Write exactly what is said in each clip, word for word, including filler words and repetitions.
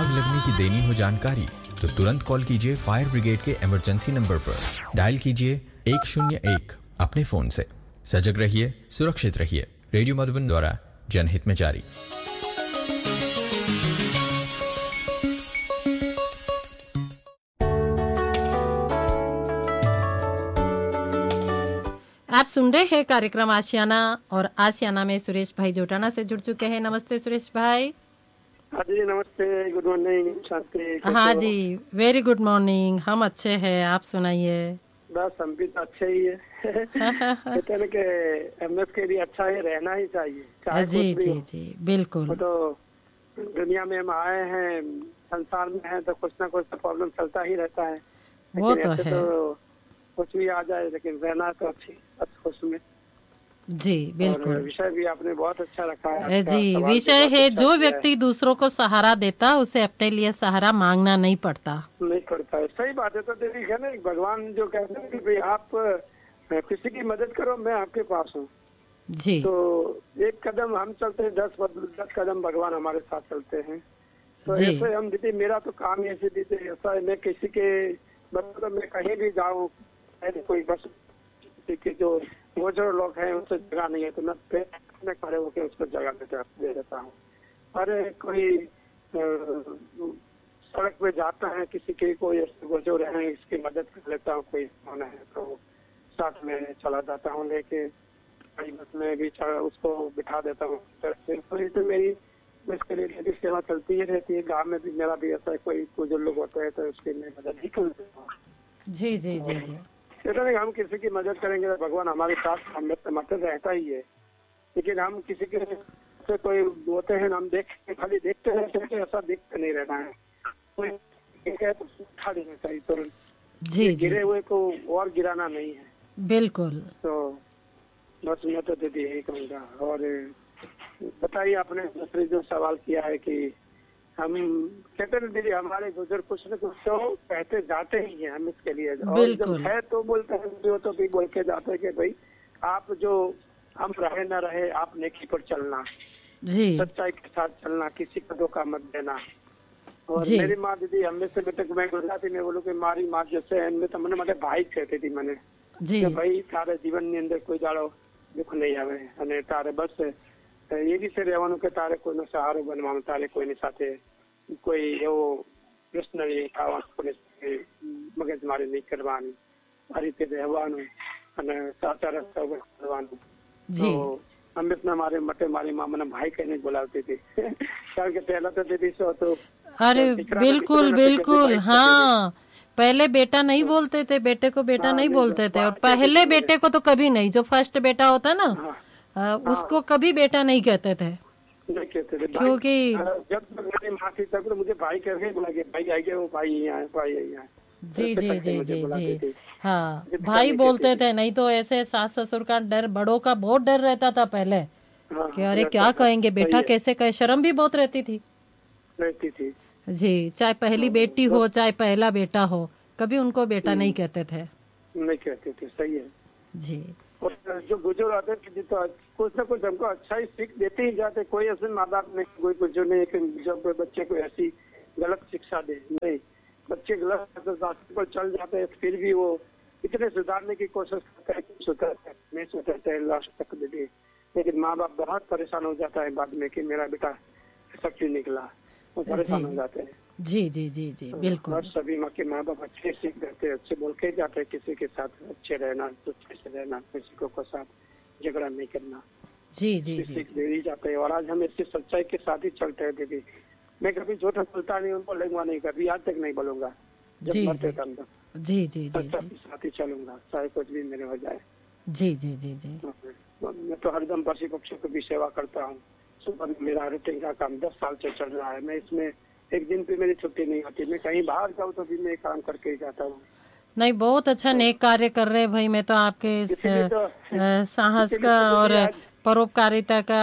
आग लगने की देनी हो जानकारी तो तुरंत कॉल कीजिए फायर ब्रिगेड के इमरजेंसी नंबर पर। डायल कीजिए एक शून्य एक अपने फोन से। सजग रहिए, सुरक्षित रहिए। रेडियो मधुबन द्वारा जनहित में जारी। आप सुन रहे हैं कार्यक्रम आशियाना और आशियाना में सुरेश भाई जोटाना से जुड़ चुके हैं। नमस्ते सुरेश भाई। हाँ जी नमस्ते, गुड मॉर्निंग शांति। हाँ जी, वेरी गुड मॉर्निंग। हम अच्छे हैं, आप सुनाइए। बस हम भी तो अच्छे ही है। कहते हैं कि एमएस के लिए अच्छा ही रहना ही चाहिए, चाहे जी कुछ भी जी हो। जी बिल्कुल। तो दुनिया में हम आए हैं, संसार में हैं, तो कुछ ना कुछ तो प्रॉब्लम चलता ही रहता है। वो तो ऐसे है। तो कुछ भी आ जाए, लेकिन रहना तो अच्छी उसमें। जी बिल्कुल। और विषय भी आपने बहुत अच्छा रखा है। जी, विषय है जो व्यक्ति दूसरों को सहारा देता उसे अपने लिए सहारा मांगना नहीं पड़ता। नहीं करता है, सही बात है। तो देखिए ना, भगवान जो कहते हैं कि भाई आप किसी की मदद करो, मैं आपके पास हूँ। जी। तो एक कदम हम चलते हैं, दस दस कदम भगवान हमारे साथ चलते हैं। तो ऐसे हम दीदी, मेरा तो काम ऐसे दीदी ऐसा है, मैं किसी के मतलब मैं कहीं भी जाऊँ, कोई बस कि जो वो जो लोग हैं उनसे जगह नहीं है तो मैं मैं खड़े होकर उसको जगह दे देता हूँ। अरे कोई सड़क पे जाता है, किसी के कोई जो रहे हैं इसकी मदद कर लेता हूँ, कोई होना है तो साथ में चला जाता हूँ, लेके बस में भी उसको बिठा देता हूँ। तो मेरी इसके लिए सेवा चलती ही रहती है। गाँव में भी मेरा भी ऐसा है, कोई बुजुर्ग लोग होते हैं तो उसकी मैं मदद ही कर देता हूँ। जी जी जी जी। नहीं, हम किसी की मदद करेंगे तो भगवान हमारे साथ मदद रहता ही है। लेकिन हम किसी के से कोई होते हैं, हम देख खाली देखते रहते हैं, ऐसा देखते नहीं रहना है। कोई तो उठा देना चाहिए तुरंत। जी जी। गिरे हुए को और गिराना नहीं है। बिल्कुल। तो बस मैं तो दीदी यही कहूँगा। और बताइए, आपने दूसरे जो सवाल किया है कि हम कहते हैं दीदी, हमारे बुजुर्ग कुछ न कुछ तो कहते जाते ही हैं हम इसके लिए। और जब है तो बोलते हैं, जो तो भी बोल के जाते हैं कि भाई आप जो हम रहे न रहे, आप नेकी पर चलना, जी, सच्चाई के साथ चलना, किसी को धोखा मत देना। और मेरी माँ दीदी हमेशा बेटे मैं गुजराती में बोलूँ कि मारी माँ जैसे इनमें तो मैंने मतलब भाई कहती थी मैंने कि भाई तारे जीवन अंदर कोई जाड़ो दुख नहीं आवे અને તારે બસ એ વિશે રહેવાનું કે તારે કોઈનો સહારો બનવાનું, તારે કોઈની સાથે કોઈ એવો પ્રશ્ન નહીં થવાનો, કોઈને મગજમારી નહીં કરવાની, આ રીતે રહેવાનું અને સાચા રસ્તા ઉપર કરવાનું। તો હંમેશા મારે માટે મારી મા મને ભાઈ કહીને બોલાવતી હતી કારણ કે પહેલા તો દીદી શું હતું। अरे बिल्कुल बिल्कुल, हाँ, पहले बेटा नहीं बोलते थे, बेटे को बेटा नहीं बोलते थे। और पहले बेटे को तो कभी नहीं, जो फर्स्ट बेटा होता ना आ, उसको कभी बेटा नहीं कहते थे, नहीं कहते थे। क्योंकि जब मेरी माँ थी तब तो मुझे भाई करके बोला कि भाई आएंगे, वो भाई यहाँ भाई यहाँ। जी जी जी जी जी, हाँ, भाई बोलते थे। नहीं तो ऐसे सास ससुर का डर, बड़ों का बहुत डर रहता था पहले कि अरे क्या कहेंगे, बेटा कैसे कहे, शर्म भी बहुत रहती थी रहती थी जी। चाहे पहली बेटी हो चाहे पहला बेटा हो, कभी उनको बेटा नहीं कहते थे। नहीं कहते थे, सही है जी। और जो बुजुर्ग आते थे तो कुछ ना कुछ हमको अच्छा ही सीख देते ही जाते। कोई ऐसे माँ बाप ने कोई कुछ जो नहीं जब बच्चे को ऐसी गलत शिक्षा दे, नहीं, बच्चे गलत रास्ते पर चल जाते हैं फिर भी वो इतने सुधारने की कोशिश करते हैं, सुधरते नहीं सुधरते लास्ट तक दे। लेकिन माँ बाप बहुत परेशान हो जाता है बाद में कि मेरा बेटा सक्रिय निकला, वो परेशान हो जाते हैं। जी जी जी जी बिल्कुल। और सभी माँ के माँ बाप अच्छे सीख देते हैं, अच्छे बोल के जाते हैं, किसी के साथ अच्छे रहना, अच्छे से रहना, किसी को के साथ झगड़ा नहीं करना। जी जी जी सीख दे ही जाते हैं। और आज हम इससे सच्चाई के साथ ही चलते हैं दीदी। मैं कभी झूठ बोलता नहीं, उनको बोलूंगा नहीं, कभी आज तक नहीं बोलूंगा। जब मरते दम तक जी जी जी सच्चाई के साथ ही चलूंगा, चाहे कुछ भी मेरे हो जाए। जी जी जी जी। मैं तो हरदम पशु पक्षियों की भी सेवा करता हूँ। सुबह मेरा रूटीन का काम दस साल से चल रहा है। मैं इसमें एक दिन भी मेरी छुट्टी नहीं होती। मैं कहीं बाहर जाऊँ तो भी मैं काम करके ही जाता हूँ। नहीं, बहुत अच्छा नेक कार्य कर रहे हैं भाई। मैं तो आपके इस तो, साहस का और परोपकारिता का,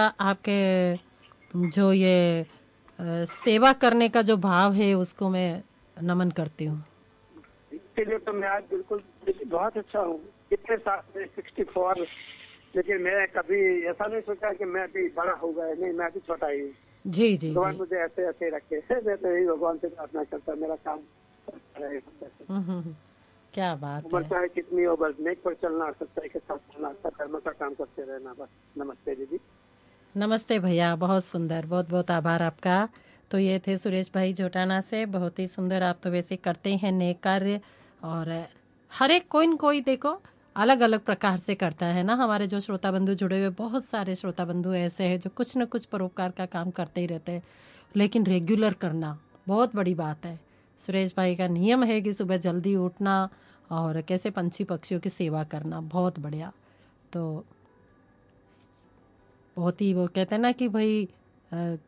आपके जो ये सेवा करने का जो भाव है उसको मैं नमन करती हूँ। इसके लिए तो मैं आज बिल्कुल बहुत अच्छा हूँ। इतने साल में सिक्सटी फोर, लेकिन मैं कभी ऐसा नहीं सोचा कि मैं अभी बड़ा हो गया। नहीं, मैं अभी छोटा ही। जी जी भगवान जी। मुझे ऐसे ऐसे रखे। मैं तो यही भगवान से प्रार्थना करता हूँ, मेरा काम रहे। हम्म, हम्म, क्या बात उम्र है। चाहे कितनी हो, बस नेक पर चलना, सच्चाई के साथ चलना, अच्छा कर्म का काम करते रहना, बस। नमस्ते दीदी। नमस्ते भैया, बहुत सुंदर, बहुत बहुत आभार आपका। तो ये थे सुरेश भाई जोटाना से, बहुत ही सुंदर। आप तो वैसे करते हैं नेक कार्य, और हर एक कोई न कोई देखो अलग अलग प्रकार से करता है ना। हमारे जो श्रोता बंधु जुड़े हुए, बहुत सारे श्रोता बंधु ऐसे हैं जो कुछ न कुछ परोपकार का काम करते ही रहते हैं, लेकिन रेगुलर करना बहुत बड़ी बात है। सुरेश भाई का नियम है कि सुबह जल्दी उठना और कैसे पंछी पक्षियों की सेवा करना, बहुत बढ़िया। तो बहुत ही, वो कहते हैं ना कि भाई अ,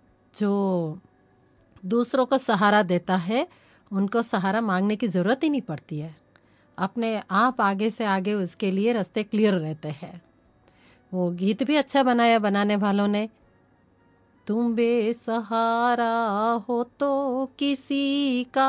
जो दूसरों को सहारा देता है उनको सहारा मांगने की ज़रूरत ही नहीं पड़ती है, अपने आप आगे से आगे उसके लिए रास्ते क्लियर रहते हैं। वो गीत भी अच्छा बनाया बनाने वालों ने, तुम बेसहारा हो तो किसी का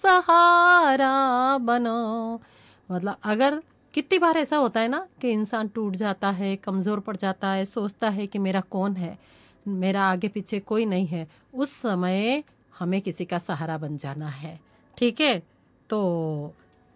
सहारा बनो। मतलब अगर कितनी बार ऐसा होता है ना कि इंसान टूट जाता है, कमज़ोर पड़ जाता है, सोचता है कि मेरा कौन है, मेरा आगे पीछे कोई नहीं है, उस समय हमें किसी का सहारा बन जाना है। ठीक है, तो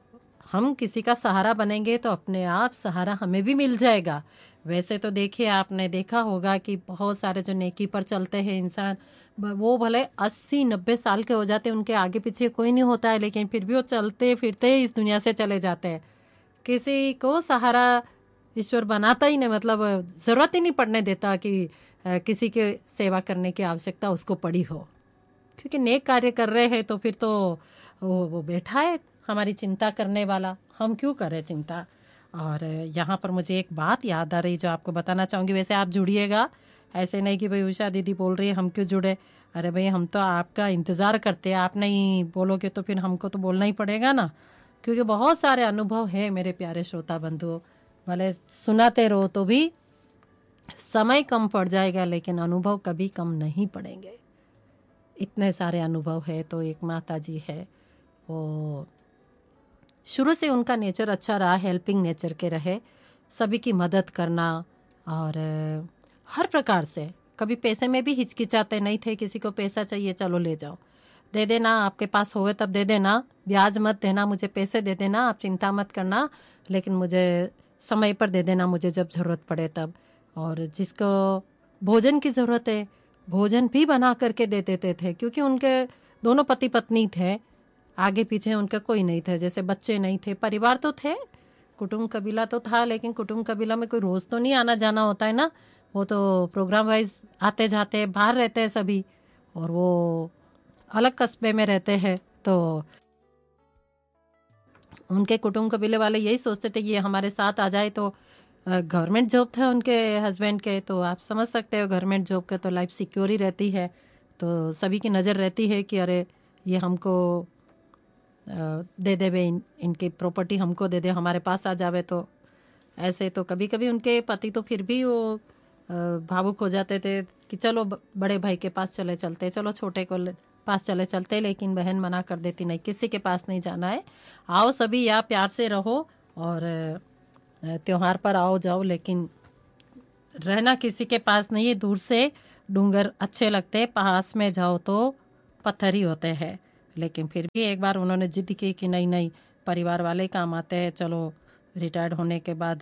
हम किसी का सहारा बनेंगे तो अपने आप सहारा हमें भी मिल जाएगा। वैसे तो देखिए, आपने देखा होगा कि बहुत सारे जो नेकी पर चलते हैं इंसान, वो भले अस्सी नब्बे साल के हो जाते हैं, उनके आगे पीछे कोई नहीं होता है, लेकिन फिर भी वो चलते फिरते इस दुनिया से चले जाते हैं। किसी को सहारा ईश्वर बनाता ही नहीं, मतलब ज़रूरत ही नहीं पड़ने देता कि किसी के सेवा करने की आवश्यकता उसको पड़ी हो, क्योंकि नेक कार्य कर रहे हैं। तो फिर तो वो, वो बैठा है हमारी चिंता करने वाला, हम क्यों करें चिंता। और यहाँ पर मुझे एक बात याद आ रही जो आपको बताना चाहूँगी। वैसे आप जुड़िएगा, ऐसे नहीं कि भाई उषा दीदी बोल रही है हम क्यों जुड़े। अरे भाई, हम तो आपका इंतज़ार करते हैं, आप नहीं बोलोगे तो फिर हमको तो बोलना ही पड़ेगा ना, क्योंकि बहुत सारे अनुभव है मेरे प्यारे श्रोता बंधुओं। भले सुनाते रहो तो भी समय कम पड़ जाएगा, लेकिन अनुभव कभी कम नहीं पड़ेंगे। इतने सारे अनुभव है। तो एक माता जी है, वो शुरू से उनका नेचर अच्छा रहा, हेल्पिंग नेचर के रहे, सभी की मदद करना, और हर प्रकार से। कभी पैसे में भी हिचकिचाते नहीं थे, किसी को पैसा चाहिए चलो ले जाओ, दे देना, आपके पास होवे तब दे देना, ब्याज मत देना, मुझे पैसे दे देना, आप चिंता मत करना, लेकिन मुझे समय पर दे देना, मुझे जब ज़रूरत पड़े तब। और जिसको भोजन की ज़रूरत है, भोजन भी बना करके दे देते थे, क्योंकि उनके दोनों पति पत्नी थे, आगे पीछे उनका कोई नहीं था, जैसे बच्चे नहीं थे, परिवार तो थे, कुटुंब कबीला तो था, लेकिन कुटुंब कबीला में कोई रोज़ तो नहीं आना जाना होता है ना, वो तो प्रोग्राम वाइज आते जाते बाहर रहते हैं सभी, और वो अलग कस्बे में रहते हैं। तो उनके कुटुंब कबीले वाले यही सोचते थे कि ये हमारे साथ आ जाए। तो गवर्नमेंट जॉब था उनके हस्बैंड के, तो आप समझ सकते हो गवर्नमेंट जॉब के तो लाइफ सिक्योर ही रहती है, तो सभी की नज़र रहती है कि अरे ये हमको दे दे वे, इन, इनकी प्रॉपर्टी हमको दे दे, हमारे पास आ जावे। तो ऐसे तो कभी कभी उनके पति तो फिर भी वो भावुक हो जाते थे कि चलो बड़े भाई के पास चले चलते, चलो छोटे को पास चले चलते, लेकिन बहन मना कर देती, नहीं किसी के पास नहीं जाना है, आओ सभी या प्यार से रहो, और त्योहार पर आओ जाओ, लेकिन रहना किसी के पास नहीं है। दूर से डूंगर अच्छे लगते, पास में जाओ तो पत्थर ही होते हैं। लेकिन फिर भी एक बार उन्होंने जिद की कि नहीं नहीं, परिवार वाले काम आते हैं, चलो। रिटायर्ड होने के बाद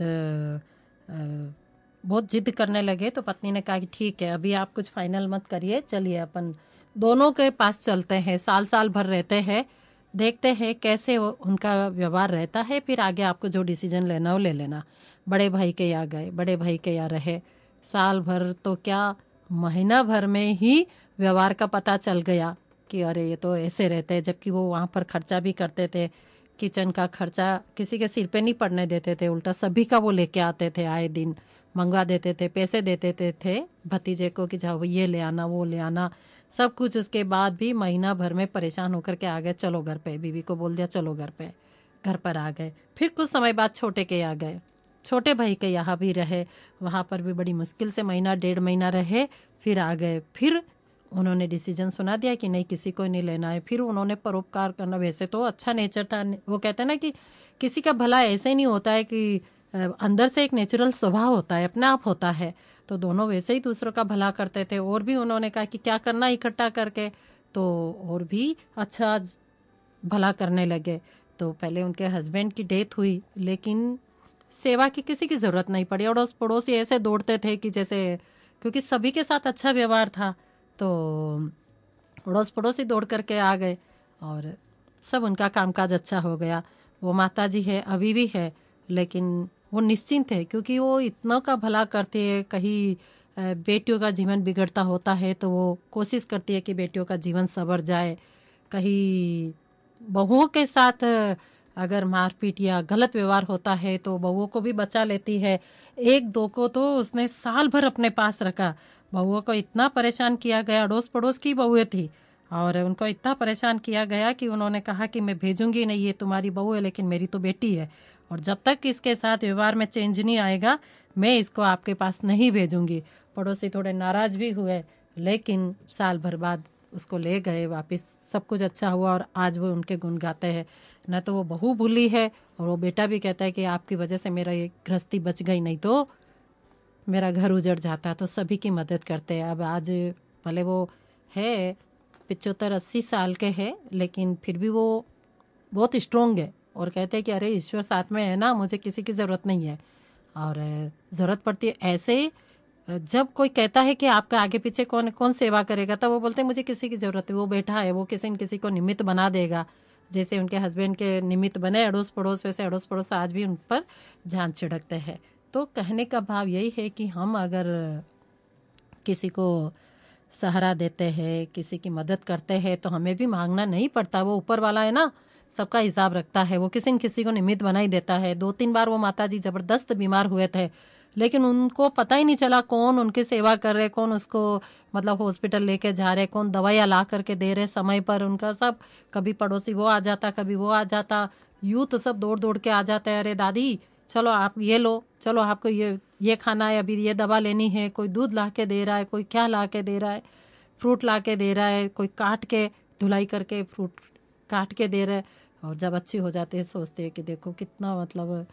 बहुत जिद करने लगे, तो पत्नी ने कहा कि ठीक है, अभी आप कुछ फाइनल मत करिए, चलिए अपन दोनों के पास चलते हैं, साल साल भर रहते हैं, देखते हैं कैसे उनका व्यवहार रहता है, फिर आगे आपको जो डिसीजन लेना हो ले लेना। बड़े भाई के यहाँ गए, बड़े भाई के यहाँ रहे साल भर, तो क्या महीना भर में ही व्यवहार का पता चल गया कि अरे ये तो ऐसे रहते हैं, जबकि वो वहाँ पर खर्चा भी करते थे, किचन का खर्चा किसी के सिर पे नहीं पड़ने देते थे, उल्टा सभी का वो लेके आते थे, आए दिन मंगवा देते थे, पैसे देते थे, थे भतीजे को कि जाओ ये ले आना वो ले आना, सब कुछ। उसके बाद भी महीना भर में परेशान होकर के आ गए, चलो घर पे, बीवी को बोल दिया चलो घर पे, घर पर आ गए। फिर कुछ समय बाद छोटे के आ गए, छोटे भाई के यहाँ भी रहे, वहाँ पर भी बड़ी मुश्किल से महीना डेढ़ महीना रहे, फिर आ गए। फिर उन्होंने डिसीजन सुना दिया कि नहीं किसी को नहीं लेना है। फिर उन्होंने परोपकार करना, वैसे तो अच्छा नेचर था, वो कहते हैं ना कि किसी का भला ऐसे नहीं होता है कि अंदर से एक नेचुरल स्वभाव होता है, अपने आप होता है, तो दोनों वैसे ही दूसरों का भला करते थे। और भी उन्होंने कहा कि क्या करना इकट्ठा करके, तो और भी अच्छा भला करने लगे। तो पहले उनके हस्बैंड की डेथ हुई, लेकिन सेवा की किसी की ज़रूरत नहीं पड़ी। अड़ोस पड़ोसी ऐसे दौड़ते थे कि जैसे, क्योंकि सभी के साथ अच्छा व्यवहार था, तो अड़ोस पड़ोसी दौड़ करके आ गए और सब उनका कामकाज अच्छा हो गया। वो माता जी है, अभी भी है, लेकिन वो निश्चिंत है क्योंकि वो इतना का भला करती है। कहीं बेटियों का जीवन बिगड़ता होता है तो वो कोशिश करती है कि बेटियों का जीवन संवर जाए। कहीं बहुओं के साथ अगर मारपीट या गलत व्यवहार होता है तो बहुओं को भी बचा लेती है। एक दो को तो उसने साल भर अपने पास रखा। बहुओं को इतना परेशान किया गया, अड़ोस पड़ोस की बहुएं थी, और उनको इतना परेशान किया गया कि उन्होंने कहा कि मैं भेजूंगी नहीं, ये तुम्हारी बहू है लेकिन मेरी तो बेटी है, और जब तक इसके साथ व्यवहार में चेंज नहीं आएगा मैं इसको आपके पास नहीं भेजूंगी। पड़ोसी थोड़े नाराज भी हुए, लेकिन साल भर बाद उसको ले गए वापस, सब कुछ अच्छा हुआ और आज वो उनके गुण गाते हैं। न तो वो बहू भूली है और वो बेटा भी कहता है कि आपकी वजह से मेरा ये गृहस्थी बच गई, नहीं तो मेरा घर उजड़ जाता। तो सभी की मदद करते हैं। अब आज भले वो है पिचहत्तर अस्सी साल के हैं, लेकिन फिर भी वो बहुत स्ट्रोंग है और कहते हैं कि अरे ईश्वर साथ में है ना, मुझे किसी की ज़रूरत नहीं है। और ज़रूरत पड़ती है ऐसे, जब कोई कहता है कि आपका आगे पीछे कौन कौन सेवा करेगा, तब वो बोलते हैं मुझे किसी की ज़रूरत है, वो बैठा है, वो किसी न किसी को निमित्त बना देगा। जैसे उनके हस्बैंड के निमित्त बने अड़ोस पड़ोस, वैसे अड़ोस पड़ोस आज भी उन पर ध्यान छिड़कते हैं। तो कहने का भाव यही है कि हम अगर किसी को सहारा देते हैं, किसी की मदद करते हैं, तो हमें भी मांगना नहीं पड़ता। वो ऊपर वाला है ना, सबका हिसाब रखता है, वो किसी न किसी को निमित्त बना ही देता है। दो तीन बार वो माता जी जबरदस्त बीमार हुए थे, लेकिन उनको पता ही नहीं चला कौन उनकी सेवा कर रहे, कौन उसको मतलब हॉस्पिटल लेके जा रहे, कौन दवाइयाँ ला करके दे रहे समय पर। उनका सब, कभी पड़ोसी वो आ जाता, कभी वो आ जाता, यूँ तो सब दौड़ दौड़ के आ जाते हैं, अरे दादी चलो आप ये लो, चलो आपको ये ये खाना है, अभी ये दवा लेनी है। कोई दूध ला के दे रहा है, कोई क्या ला के दे रहा है, फ्रूट ला के दे रहा है, कोई काट के धुलाई करके फ्रूट काट के दे रहा है। और जब अच्छी हो जाती है सोचते हैं कि देखो कितना मतलब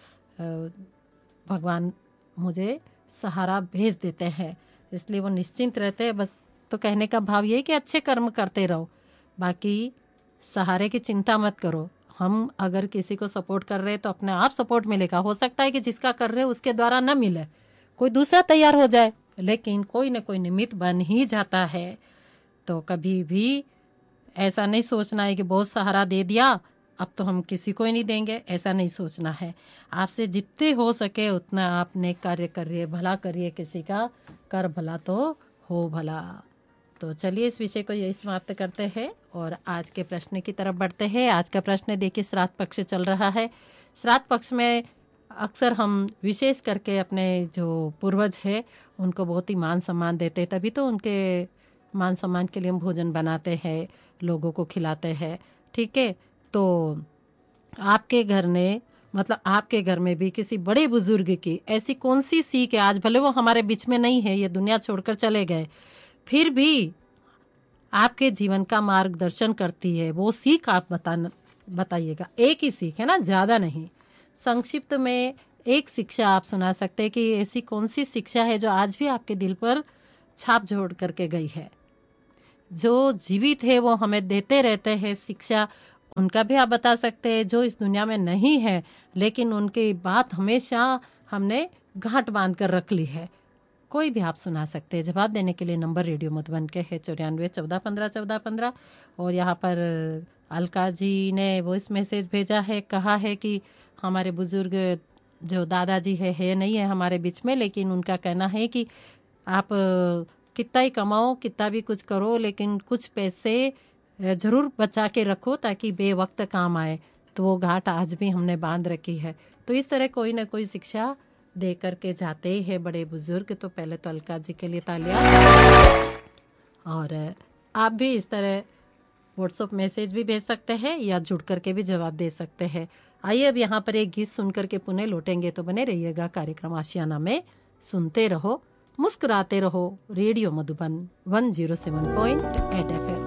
भगवान मुझे सहारा भेज देते हैं, इसलिए वो निश्चिंत रहते हैं। बस तो कहने का भाव ये है कि अच्छे कर्म करते रहो, बाकी सहारे की चिंता मत करो। हम अगर किसी को सपोर्ट कर रहे हैं तो अपने आप सपोर्ट मिलेगा। हो सकता है कि जिसका कर रहे हो उसके द्वारा न मिले, कोई दूसरा तैयार हो जाए, लेकिन कोई न कोई निमित्त बन ही जाता है। तो कभी भी ऐसा नहीं सोचना है कि बहुत सहारा दे दिया अब तो हम किसी को ही नहीं देंगे, ऐसा नहीं सोचना है। आपसे जितने हो सके उतना आप नेक कार्य करिए, भला करिए, किसी का कर भला तो हो भला। तो चलिए इस विषय को यही समाप्त करते हैं और आज के प्रश्न की तरफ बढ़ते हैं। आज का प्रश्न देखिए, श्राद्ध पक्ष चल रहा है। श्राद्ध पक्ष में अक्सर हम विशेष करके अपने जो पूर्वज है उनको बहुत ही मान सम्मान देते हैं, तभी तो उनके मान सम्मान के लिए हम भोजन बनाते हैं, लोगों को खिलाते हैं। ठीक है, तो आपके घर ने मतलब आपके घर में भी किसी बड़े बुजुर्ग की ऐसी कौन सी सीख है, आज भले वो हमारे बीच में नहीं है, ये दुनिया छोड़कर चले गए, फिर भी आपके जीवन का मार्गदर्शन करती है, वो सीख आप बताना बताइएगा। एक ही सीख है ना, ज़्यादा नहीं, संक्षिप्त में एक शिक्षा आप सुना सकते हैं कि ऐसी कौन सी शिक्षा है जो आज भी आपके दिल पर छाप छोड़ करके गई है। जो जीवित है वो हमें देते रहते हैं शिक्षा, उनका भी आप बता सकते हैं। जो इस दुनिया में नहीं है लेकिन उनकी बात हमेशा हमने घाट बांध कर रख ली है, कोई भी आप सुना सकते हैं। जवाब देने के लिए नंबर रेडियो मधुबन के है चौरानवे चौदह पंद्रह चौदह पंद्रह। और यहाँ पर अलका जी ने वॉइस मैसेज भेजा है, कहा है कि हमारे बुजुर्ग जो दादाजी है है नहीं है हमारे बीच में, लेकिन उनका कहना है कि आप कितना ही कमाओ, कितना भी कुछ करो, लेकिन कुछ पैसे ज़रूर बचा के रखो ताकि बेवक्त काम आए। तो वो घाट आज भी हमने बांध रखी है। तो इस तरह कोई ना कोई शिक्षा दे करके जाते ही है बड़े बुजुर्ग। तो पहले तो अलका जी के लिए तालियां। और आप भी इस तरह व्हाट्सएप मैसेज भी भेज सकते हैं या जुड़ करके भी जवाब दे सकते हैं। आइए अब यहाँ पर एक गीत सुन करके पुनः लौटेंगे, तो बने रहिएगा कार्यक्रम आशियाना में। सुनते रहो, मुस्कुराते रहो, radio Madhuban one zero seven point eight F M.